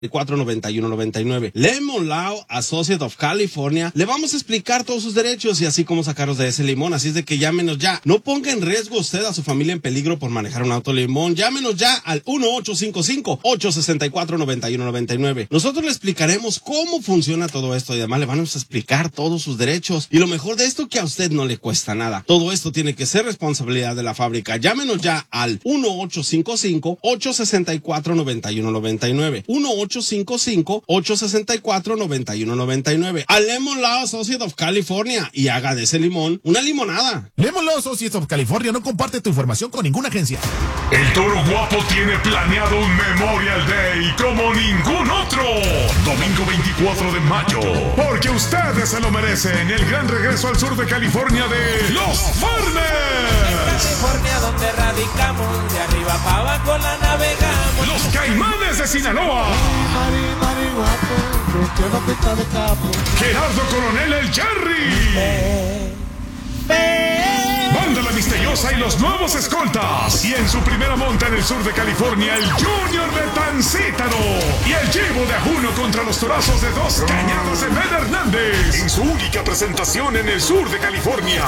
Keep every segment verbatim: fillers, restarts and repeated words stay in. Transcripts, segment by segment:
cuatro noventa y uno noventa y nueve. Lemon Law Associate of California. Le vamos a explicar todos sus derechos y así cómo sacarlos de ese limón. Así es de que llámenos ya. No ponga en riesgo usted a su familia en peligro por manejar un auto limón. Llámenos ya al uno ocho cinco cinco, ocho seis cuatro, nueve uno nueve nueve. Nosotros le explicaremos cómo funciona todo esto y además le vamos a explicar todos sus derechos. Y lo mejor de esto, que a usted no le cuesta nada. Todo esto tiene que ser responsabilidad de la fábrica. Llámenos ya al uno ocho cinco cinco, ocho seis cuatro, nueve uno nueve nueve. uno ocho cinco cinco, ocho seis cuatro, nueve uno nueve nueve. A Lemon Law Associate of California y haga de ese limón una limonada. Lemon Law Associate of California no comparte tu información con ninguna agencia. El Toro Guapo tiene planeado un Memorial Day como ningún otro. Domingo veinticuatro de mayo. Porque ustedes se lo merecen. El gran regreso al sur de California de Los Farmers. California donde radicamos, de arriba para abajo la navegamos. Los Caimanes de Sinaloa. Mari, Mari, guapo, que no pinta de capo. Gerardo Coronel el Jerry. Eh, eh. Banda La Misteriosa y los Nuevos Escoltas. Y en su primera monta en el sur de California, el Junior de Tancítaro. Y el Chivo de Ajuno contra los torazos de Dos Cañadas de Ben Hernández. En su única presentación en el sur de California.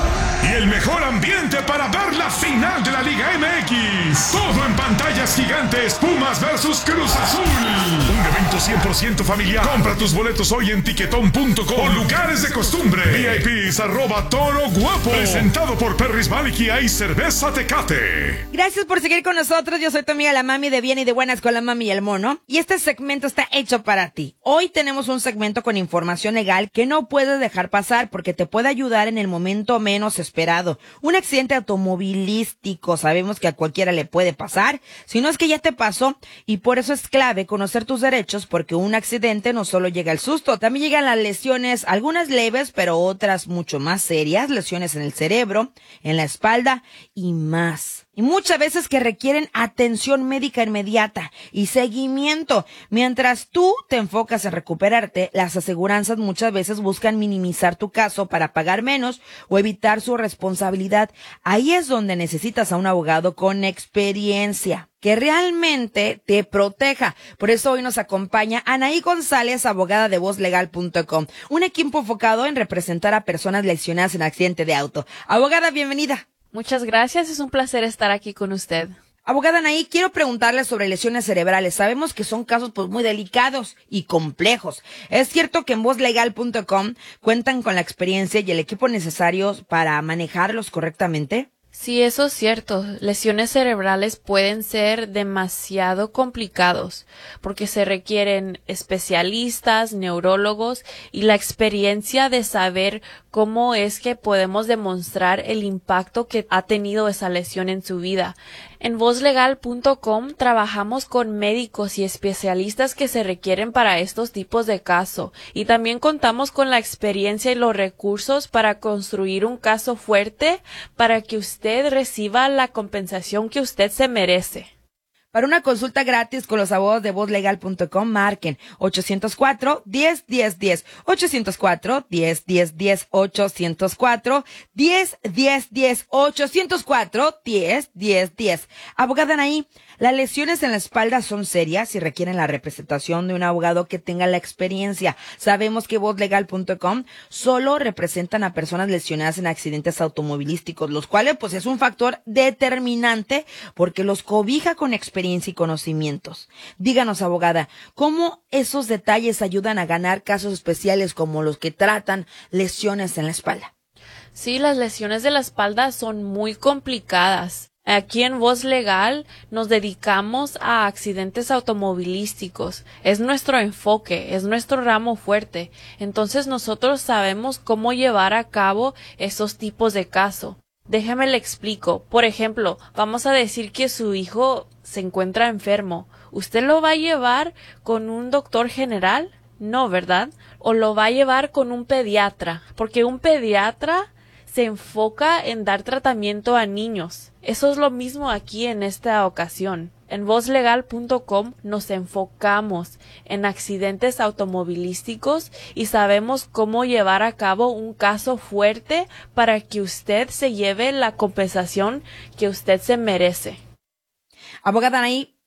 Y el mejor ambiente para ver la final de la Liga M X. Todo en pantallas gigantes. Pumas versus Cruz Azul. Un evento cien por ciento familiar. Compra tus boletos hoy en tiquetón punto com o lugares de costumbre. V I Ps arroba Toro Guapo. Presentado por Perris Malikia y Cerveza Tecate. Gracias por seguir con nosotros. Yo soy tu amiga la mami de bien y de buenas con la mami y el mono. Y este segmento está hecho para ti. Hoy tenemos un segmento con información legal que no puedes dejar pasar porque te puede ayudar en el momento menos esperado. Un accidente automovilístico, sabemos que a cualquiera le puede pasar, si no es que ya te pasó, y por eso es clave conocer tus derechos, porque un accidente no solo llega el susto, también llegan las lesiones, algunas leves, pero otras mucho más serias, lesiones en el cerebro, en la espalda y más. Y muchas veces que requieren atención médica inmediata y seguimiento. Mientras tú te enfocas en recuperarte, las aseguranzas muchas veces buscan minimizar tu caso para pagar menos o evitar su responsabilidad. Ahí es donde necesitas a un abogado con experiencia que realmente te proteja. Por eso hoy nos acompaña Anaí González, abogada de voz legal punto com, un equipo enfocado en representar a personas lesionadas en accidente de auto. Abogada, bienvenida. Muchas gracias, es un placer estar aquí con usted. Abogada Anaí, quiero preguntarle sobre lesiones cerebrales. Sabemos que son casos pues muy delicados y complejos. ¿Es cierto que en voz legal punto com cuentan con la experiencia y el equipo necesarios para manejarlos correctamente? Sí, eso es cierto. Lesiones cerebrales pueden ser demasiado complicados porque se requieren especialistas, neurólogos y la experiencia de saber cómo es que podemos demostrar el impacto que ha tenido esa lesión en su vida. En voz legal punto com trabajamos con médicos y especialistas que se requieren para estos tipos de casos y también contamos con la experiencia y los recursos para construir un caso fuerte para que usted reciba la compensación que usted se merece. Para una consulta gratis con los abogados de voz legal punto com, marquen ochocientos cuatro, diez, diez, diez, ochocientos cuatro, diez, diez, diez, ochocientos cuatro, diez, diez, diez, ochocientos cuatro, diez, diez, diez. Abogada Anaí, las lesiones en la espalda son serias y requieren la representación de un abogado que tenga la experiencia. Sabemos que voz legal punto com solo representan a personas lesionadas en accidentes automovilísticos, los cuales pues es un factor determinante porque los cobija con experiencia y conocimientos. Díganos, abogada, ¿cómo esos detalles ayudan a ganar casos especiales como los que tratan lesiones en la espalda? Sí, las lesiones de la espalda son muy complicadas. Aquí en Voz Legal nos dedicamos a accidentes automovilísticos. Es nuestro enfoque, es nuestro ramo fuerte. Entonces nosotros sabemos cómo llevar a cabo esos tipos de casos. Déjeme le explico. Por ejemplo, vamos a decir que su hijo se encuentra enfermo. ¿Usted lo va a llevar con un doctor general? No, ¿verdad? ¿O lo va a llevar con un pediatra? Porque un pediatra se enfoca en dar tratamiento a niños. Eso es lo mismo aquí en esta ocasión. En voz legal punto com nos enfocamos en accidentes automovilísticos y sabemos cómo llevar a cabo un caso fuerte para que usted se lleve la compensación que usted se merece. Abogada Anaí,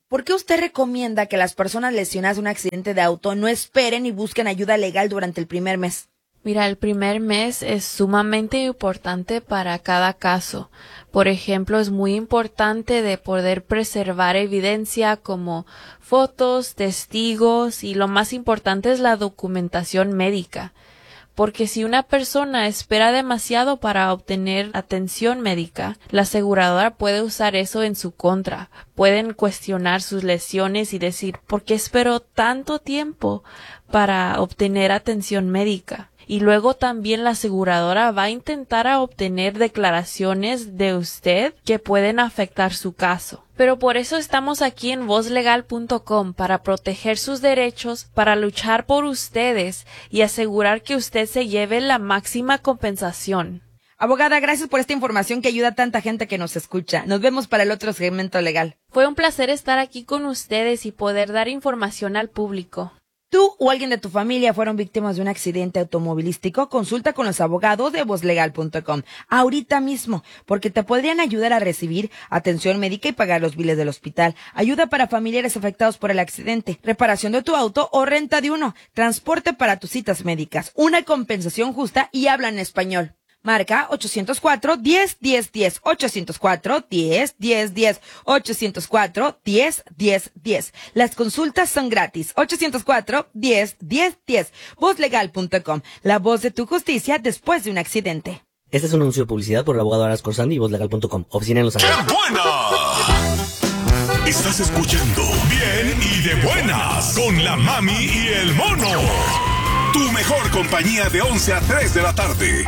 ¿Por qué usted recomienda que las personas lesionadas en un accidente de auto no esperen y busquen ayuda legal durante el primer mes? Mira, el primer mes es sumamente importante para cada caso. Por ejemplo, es muy importante de poder preservar evidencia como fotos, testigos y lo más importante es la documentación médica. Porque si una persona espera demasiado para obtener atención médica, la aseguradora puede usar eso en su contra. Pueden cuestionar sus lesiones y decir, ¿por qué esperó tanto tiempo para obtener atención médica? Y luego también la aseguradora va a intentar a obtener declaraciones de usted que pueden afectar su caso. Pero por eso estamos aquí en voz legal punto com, para proteger sus derechos, para luchar por ustedes y asegurar que usted se lleve la máxima compensación. Abogada, gracias por esta información que ayuda a tanta gente que nos escucha. Nos vemos para el otro segmento legal. Fue un placer estar aquí con ustedes y poder dar información al público. ¿Tú o alguien de tu familia fueron víctimas de un accidente automovilístico? Consulta con los abogados de voz legal punto com ahorita mismo, porque te podrían ayudar a recibir atención médica y pagar los biles del hospital, ayuda para familiares afectados por el accidente, reparación de tu auto o renta de uno, transporte para tus citas médicas, una compensación justa y hablan español. Marca ochocientos cuatro, diez, diez, diez, ochocientos cuatro, diez, diez, diez, ochocientos cuatro, diez, diez, diez. Las consultas son gratis. ochocientos cuatro, diez, diez, diez. voz legal punto com, la voz de tu justicia después de un accidente. Este es un anuncio de publicidad por el abogado Aras Corsandi y voz legal punto com. Oficina en Los Ángeles. ¡Qué buena! Estás escuchando Bien y de Buenas con la Mami y el Mono. Tu mejor compañía de once a tres de la tarde.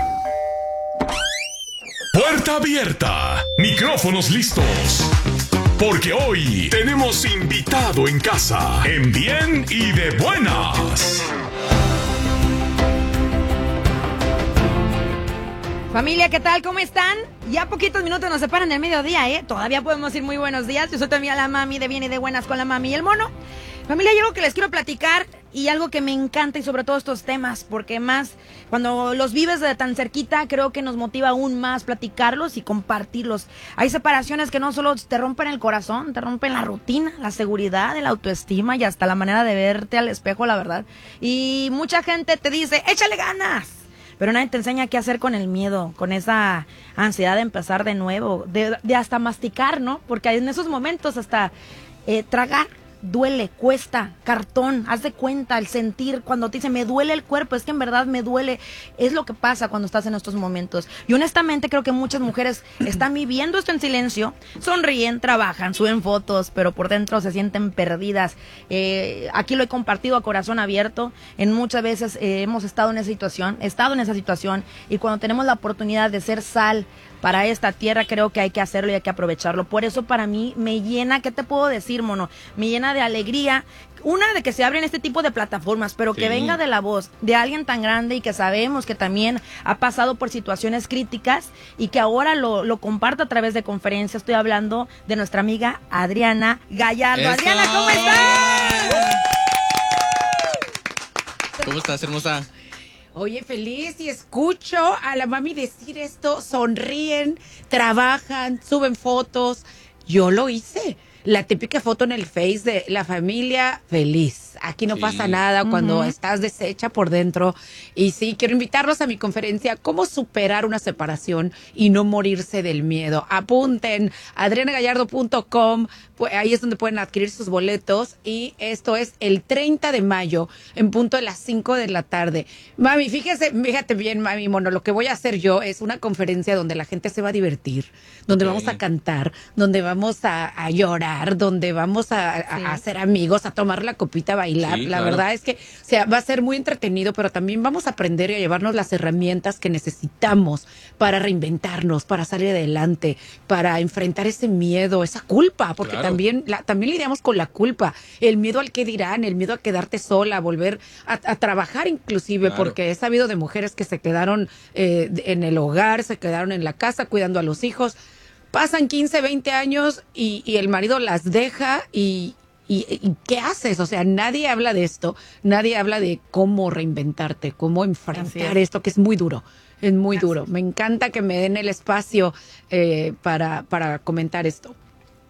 Puerta abierta, micrófonos listos, porque hoy tenemos invitado en casa, en Bien y de Buenas. Familia, ¿qué tal? ¿Cómo están? Ya poquitos minutos nos separan del mediodía, ¿eh? Todavía podemos decir muy buenos días. Yo soy también la Mami de Bien y de Buenas con la Mami y el Mono. Familia, hay algo que les quiero platicar y algo que me encanta y sobre todo estos temas, porque más cuando los vives de tan cerquita, creo que nos motiva aún más platicarlos y compartirlos. Hay separaciones que no solo te rompen el corazón, te rompen la rutina, la seguridad, la autoestima y hasta la manera de verte al espejo, la verdad. Y mucha gente te dice, échale ganas. Pero nadie te enseña qué hacer con el miedo, con esa ansiedad de empezar de nuevo, de, de hasta masticar, ¿no? Porque en esos momentos hasta eh, tragar duele, cuesta, cartón, haz de cuenta, el sentir cuando te dicen me duele el cuerpo, es que en verdad me duele, es lo que pasa cuando estás en estos momentos. Y honestamente creo que muchas mujeres están viviendo esto en silencio, sonríen, trabajan, suben fotos, pero por dentro se sienten perdidas. Eh, aquí lo he compartido a corazón abierto, en muchas veces eh, hemos estado en esa situación, he estado en esa situación, y cuando tenemos la oportunidad de ser sal para esta tierra, creo que hay que hacerlo y hay que aprovecharlo. Por eso para mí me llena, ¿qué te puedo decir, Mono? Me llena de alegría, una, de que se abren este tipo de plataformas, pero sí, que venga de la voz de alguien tan grande y que sabemos que también ha pasado por situaciones críticas y que ahora lo, lo comparte a través de conferencias. Estoy hablando de nuestra amiga Adriana Gallardo. ¡Eso! Adriana, ¿cómo estás? ¿Cómo estás, hermosa? Oye, feliz, y escucho a la Mami decir esto, sonríen, trabajan, suben fotos. Yo lo hice. La típica foto en el Face de la familia feliz. Aquí no sí. pasa nada cuando uh-huh. estás deshecha por dentro. Y sí, quiero invitarlos a mi conferencia, cómo superar una separación y no morirse del miedo. Apunten, adriana gallardo punto com, pues ahí es donde pueden adquirir sus boletos. Y esto es el treinta de mayo, en punto de las cinco de la tarde. Mami, fíjese, fíjate bien, Mami Mono, lo que voy a hacer yo es una conferencia donde la gente se va a divertir, donde sí. vamos a cantar, donde vamos a, a llorar, donde vamos a, a, sí. a hacer amigos, a tomar la copita, a bailar. Sí, la claro. verdad es que o sea, va a ser muy entretenido, pero también vamos a aprender y a llevarnos las herramientas que necesitamos para reinventarnos, para salir adelante, para enfrentar ese miedo, esa culpa, porque claro. también, la, también lidiamos con la culpa, el miedo al qué dirán, el miedo a quedarte sola, a volver a, a trabajar inclusive, claro. porque he sabido de mujeres que se quedaron eh, en el hogar, se quedaron en la casa cuidando a los hijos. Pasan quince, veinte años y, y el marido las deja y, y, y ¿qué haces? O sea, nadie habla de esto, nadie habla de cómo reinventarte, cómo enfrentar es. esto, que es muy duro, es muy Así. duro. Me encanta que me den el espacio eh, para, para comentar esto.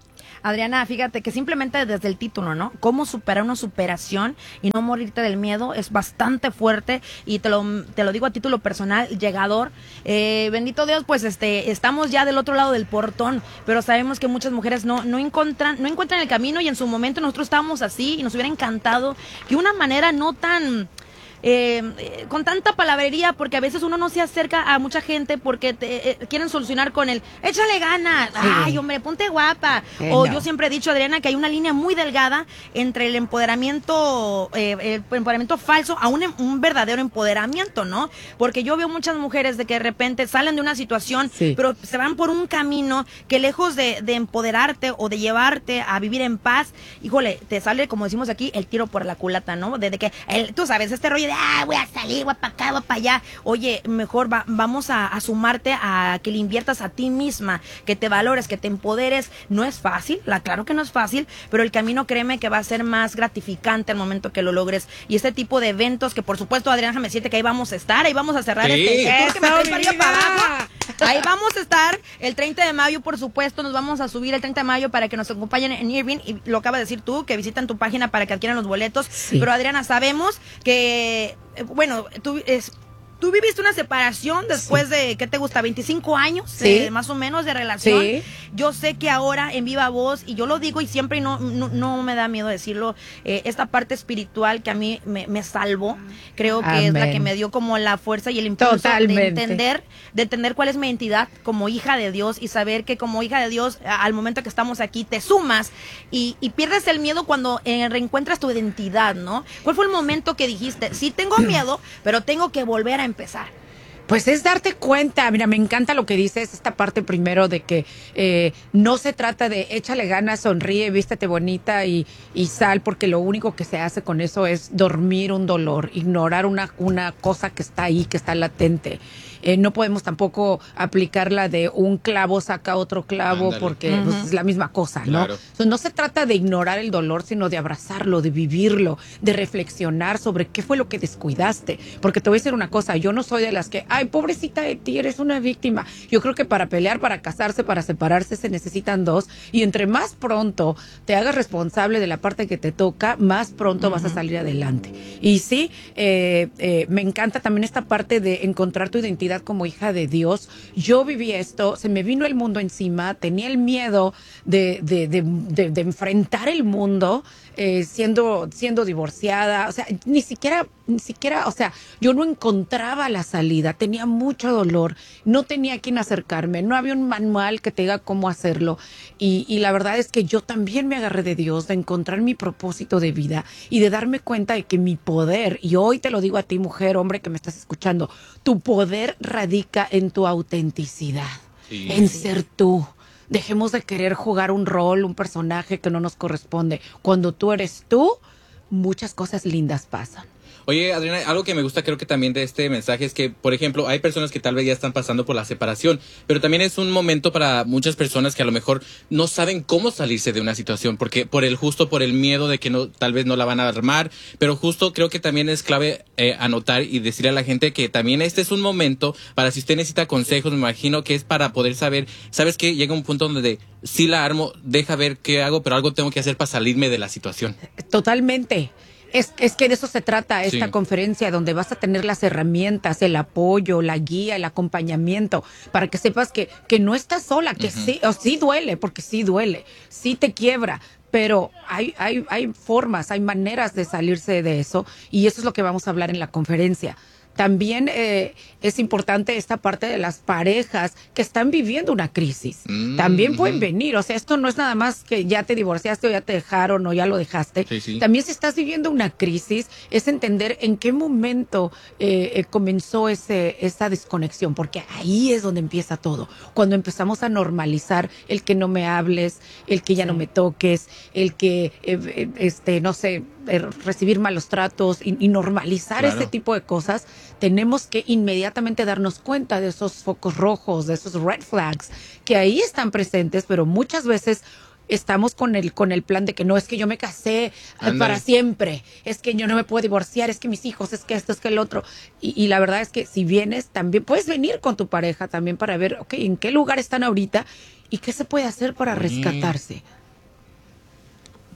Adriana, fíjate que simplemente desde el título, ¿no? Cómo superar una superación y no morirte del miedo es bastante fuerte y te lo, te lo digo a título personal, llegador. Eh, bendito Dios, pues este, estamos ya del otro lado del portón, pero sabemos que muchas mujeres no, no encuentran, no encuentran el camino y en su momento nosotros estábamos así y nos hubiera encantado que una manera no tan... Eh, eh, con tanta palabrería, porque a veces uno no se acerca a mucha gente porque te, eh, quieren solucionar con el échale ganas, sí. Ay hombre, ponte guapa, sí, o no. Yo siempre he dicho, Adriana, que hay una línea muy delgada entre el empoderamiento eh, el empoderamiento falso a un, un verdadero empoderamiento, ¿no? Porque yo veo muchas mujeres de que de repente salen de una situación, sí. Pero se van por un camino que lejos de, de empoderarte o de llevarte a vivir en paz, híjole, te sale, como decimos aquí, el tiro por la culata, ¿no? Desde que, el, tú sabes, este rollo de ah, voy a salir, voy para acá, voy para allá. Oye, mejor va, vamos a, a sumarte a que le inviertas a ti misma, que te valores, que te empoderes. No es fácil, la, claro que no es fácil, pero el camino, créeme que va a ser más gratificante al momento que lo logres. Y este tipo de eventos, que por supuesto, Adriana, me siente que ahí vamos a estar, ahí vamos a cerrar sí. este tour que me traes para arriba, para abajo. Ahí vamos a estar el treinta de mayo, por supuesto, nos vamos a subir el treinta de mayo para que nos acompañen en Irving, y lo acabas de decir tú, que visitan tu página para que adquieran los boletos, sí. Pero Adriana, sabemos que bueno, tú, es, tú viviste una separación después sí. de, ¿qué te gusta? veinticinco años, sí. eh, más o menos, de relación. Sí. Yo sé que ahora en Viva Voz, y yo lo digo y siempre no, no, no me da miedo decirlo, eh, esta parte espiritual que a mí me, me salvó, creo que Amén. Es la que me dio como la fuerza y el impulso Totalmente. de entender, de entender cuál es mi identidad como hija de Dios y saber que como hija de Dios, al momento que estamos aquí, te sumas y, y pierdes el miedo cuando eh, reencuentras tu identidad, ¿no? ¿Cuál fue el momento que dijiste, sí tengo miedo, pero tengo que volver a empezar? Pues es darte cuenta, mira, me encanta lo que dices, esta parte primero de que eh, no se trata de échale ganas, sonríe, vístete bonita y, y sal, porque lo único que se hace con eso es dormir un dolor, ignorar una, una cosa que está ahí, que está latente. Eh, no podemos tampoco aplicar la de un clavo saca otro clavo, Ándale. porque uh-huh. pues, es la misma cosa, ¿no? Claro. Entonces, no se trata de ignorar el dolor, sino de abrazarlo, de vivirlo, de reflexionar sobre qué fue lo que descuidaste. Porque te voy a decir una cosa, yo no soy de las que, ay, pobrecita de ti, eres una víctima. Yo creo que para pelear, para casarse, para separarse, se necesitan dos. Y entre más pronto te hagas responsable de la parte que te toca, más pronto uh-huh. vas a salir adelante. Y sí, eh, eh, me encanta también esta parte de encontrar tu identidad como hija de Dios. Yo viví esto, se me vino el mundo encima, tenía el miedo de, de, de, de, de enfrentar el mundo, eh, siendo, siendo divorciada, o sea, ni siquiera, ni siquiera, o sea, yo no encontraba la salida, tenía mucho dolor, no tenía a quién acercarme, no había un manual que te diga cómo hacerlo, y, y la verdad es que yo también me agarré de Dios, de encontrar mi propósito de vida y de darme cuenta de que mi poder, y hoy te lo digo a ti, mujer, hombre que me estás escuchando, tu poder radica en tu autenticidad, sí. en ser tú. Dejemos de querer jugar un rol, un personaje que no nos corresponde. Cuando tú eres tú, muchas cosas lindas pasan. Oye, Adriana, algo que me gusta creo que también de este mensaje es que, por ejemplo, hay personas que tal vez ya están pasando por la separación, pero también es un momento para muchas personas que a lo mejor no saben cómo salirse de una situación, porque por el justo por el miedo de que no tal vez no la van a armar, pero justo creo que también es clave eh, anotar y decirle a la gente que también este es un momento para si usted necesita consejos, me imagino que es para poder saber, ¿sabes qué? Llega un punto donde sí la armo, deja ver qué hago, pero algo tengo que hacer para salirme de la situación. Totalmente. Es, es que de eso se trata esta Sí. conferencia, donde vas a tener las herramientas, el apoyo, la guía, el acompañamiento, para que sepas que, que no estás sola, que Ujú. sí, o sí duele, porque sí duele, sí te quiebra, pero hay, hay, hay formas, hay maneras de salirse de eso, y eso es lo que vamos a hablar en la conferencia. También eh, es importante esta parte de las parejas que están viviendo una crisis. Mm, También pueden ujú. venir, o sea, esto no es nada más que ya te divorciaste o ya te dejaron o ya lo dejaste. Sí, sí. También si estás viviendo una crisis, es entender en qué momento eh, eh, comenzó ese, esa desconexión, porque ahí es donde empieza todo. Cuando empezamos a normalizar el que no me hables, el que ya no me toques, el que, eh, eh, este, no sé, eh, recibir malos tratos y, y normalizar Claro. ese tipo de cosas, tenemos que inmediatamente darnos cuenta de esos focos rojos, de esos red flags, que ahí están presentes, pero muchas veces estamos con el con el plan de que no, es que yo me casé eh, Ándale. para siempre, es que yo no me puedo divorciar, es que mis hijos, es que esto, es que el otro. Y, y la verdad es que si vienes, también puedes venir con tu pareja también para ver, ok, en qué lugar están ahorita y qué se puede hacer para Oye. rescatarse.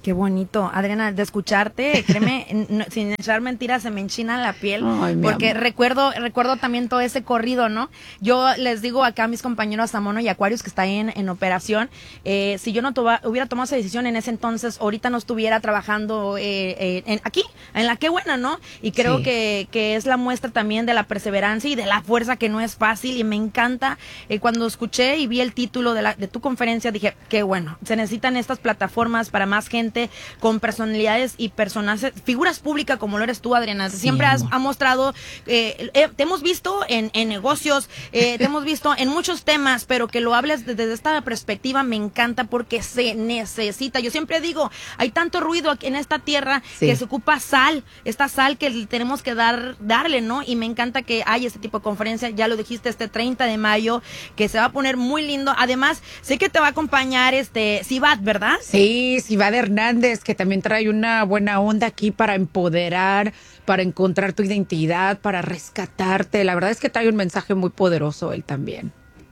Qué bonito, Adriana, de escucharte, créeme, no, sin echar mentiras, se me enchina la piel, Ay, porque amor. recuerdo recuerdo también todo ese corrido, ¿no? Yo les digo acá a mis compañeros Samono y Aquarius que está ahí en, en operación, eh, si yo no toba, hubiera tomado esa decisión en ese entonces, ahorita no estuviera trabajando eh, eh, en, aquí, en la Qué Buena, ¿no? Y creo Sí. que, que es la muestra también de la perseverancia y de la fuerza, que no es fácil, y me encanta, eh, cuando escuché y vi el título de, la, de tu conferencia, dije, qué bueno, se necesitan estas plataformas para más gente con personalidades y personajes, figuras públicas como lo eres tú, Adriana. Siempre has ha mostrado, eh, eh, te hemos visto en, en negocios, eh, te hemos visto en muchos temas, pero que lo hables desde esta perspectiva me encanta porque se necesita. Yo siempre digo, hay tanto ruido aquí en esta tierra Sí. que se ocupa sal, esta sal que tenemos que dar, darle, ¿no? Y me encanta que haya este tipo de conferencia, ya lo dijiste, este treinta de mayo, que se va a poner muy lindo. Además, sé que te va a acompañar este Sibat, ¿verdad? Sí, Sibat Hernández, que también trae una buena onda aquí para empoderar, para encontrar tu identidad, para rescatarte. La verdad es que trae un mensaje muy poderoso él también.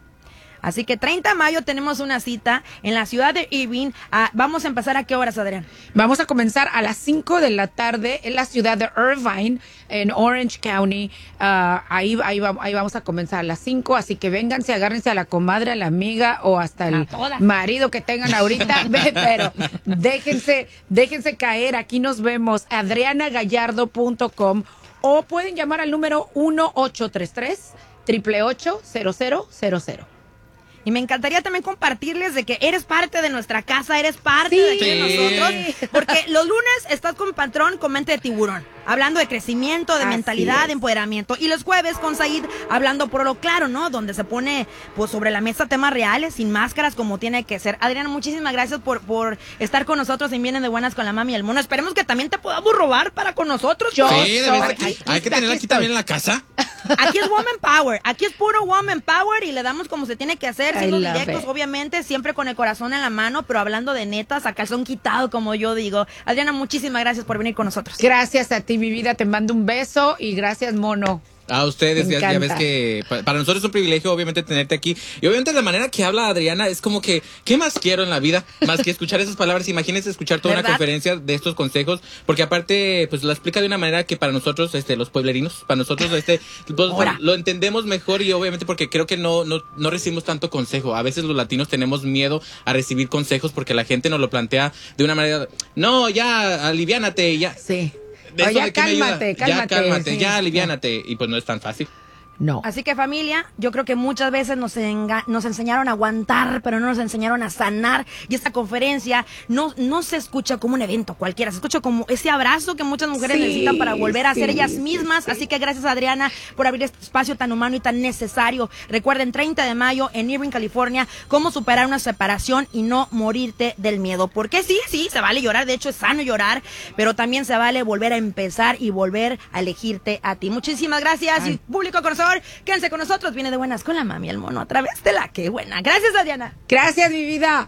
Así que treinta de mayo tenemos una cita en la ciudad de Irving. Ah, vamos a empezar a qué horas, Adrián. Vamos a comenzar a las cinco de la tarde en la ciudad de Irvine, en Orange County. Ah, ahí, ahí, va- ahí vamos a comenzar a las cinco, así que vénganse, agárrense a la comadre, a la amiga o hasta el A todas. marido que tengan ahorita, ve, pero déjense, déjense caer. Aquí nos vemos, adriana gallardo punto com, o pueden llamar al número uno ocho tres tres, ocho ocho ocho, cero cero cero cero. Y me encantaría también compartirles de que eres parte de nuestra casa, eres parte Sí. de aquí de Sí. nosotros. Porque los lunes estás con Patrón con mente de tiburón, hablando de crecimiento, de Así mentalidad, es. de empoderamiento. Y los jueves con Said, hablando por lo claro, ¿no? Donde se pone pues sobre la mesa temas reales, sin máscaras, como tiene que ser. Adriana, muchísimas gracias por, por estar con nosotros en Vienen de Buenas con la Mami y el Mono. Esperemos que también te podamos robar para con nosotros. Yo pues. Sí, de soy- verdad que aquí hay que está, tenerla aquí aquí estoy. también en la casa. Aquí es Woman Power, aquí es puro Woman Power y le damos como se tiene que hacer, I siendo love directos, it. obviamente, siempre con el corazón en la mano, pero hablando de netas, a calzón quitado, como yo digo. Adriana, muchísimas gracias por venir con nosotros. Gracias a ti, mi vida, te mando un beso y gracias, mono. A ustedes, Me ya, ya ves encanta. que pa- para nosotros es un privilegio, obviamente, tenerte aquí. Y obviamente la manera que habla Adriana es como que, ¿qué más quiero en la vida? Más que escuchar esas palabras. Imagínense escuchar toda ¿Verdad? una conferencia de estos consejos, porque aparte, pues la explica de una manera que para nosotros, este, los pueblerinos, para nosotros, este, pues, Ahora. lo entendemos mejor y obviamente porque creo que no, no, no recibimos tanto consejo. A veces los latinos tenemos miedo a recibir consejos porque la gente nos lo plantea de una manera, no, ya, aliviánate, ya. Sí. ¿De eso Oye, de qué me ayuda? cálmate, cálmate. Ya cálmate, sí. ya aliviánate. Y pues no es tan fácil. No. Así que familia, yo creo que muchas veces nos, enga- nos enseñaron a aguantar, pero no nos enseñaron a sanar. Y esta conferencia no, no se escucha como un evento cualquiera, se escucha como ese abrazo que muchas mujeres Sí, necesitan para volver a ser sí, ellas sí, mismas. sí. Así que gracias, Adriana, por abrir este espacio tan humano y tan necesario. Recuerden, treinta de mayo en Irving, California, cómo superar una separación y no morirte del miedo. Porque sí, sí, se vale llorar, de hecho es sano llorar, pero también se vale volver a empezar y volver a elegirte a ti. Muchísimas gracias. Ay. Y público conocedor, quédense con nosotros. Viene de Buenas con la Mami y el Mono a través de la Qué Buena. Gracias, Adriana. Gracias, mi vida.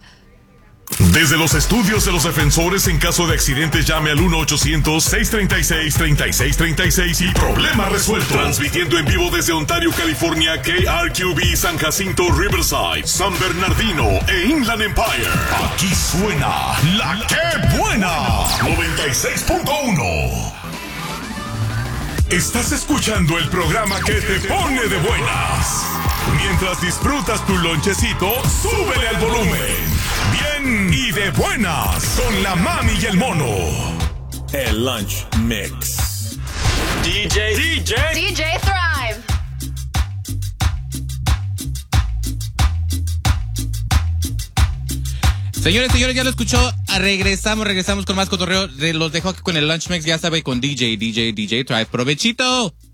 Desde los estudios de los defensores, en caso de accidentes, llame al uno ochocientos, seiscientos treinta y seis, treinta y seis treinta y seis y problema resuelto. Transmitiendo en vivo desde Ontario, California, K R Q B, San Jacinto, Riverside, San Bernardino e Inland Empire. Aquí suena la Qué Buena, noventa y seis punto uno. Estás escuchando el programa que te pone de buenas. Mientras disfrutas tu lonchecito, súbele al volumen. Bien y de buenas con la Mami y el Mono. El Lunch Mix. D J, D J, D J Thrive. Señores, señores, ya lo escuchó. Regresamos, regresamos con más cotorreo. Los dejo aquí con el Lunch Mix, ya sabe, con D J, D J, D J Thrive. ¡Provechito!